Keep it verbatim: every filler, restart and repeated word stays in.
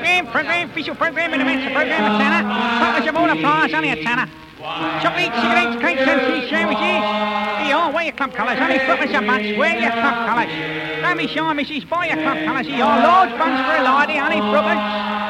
Program, program, official program in the midst of program of Tanner. Focus of all applause, only a Tanner. Chocolate, cigarettes, cakes and cheese sandwiches. Here, wear your club colours, only footmen so much, wear your club colours. Don't be shy, missus, buy your club colours here. Large buns for a lady, honey, footmen.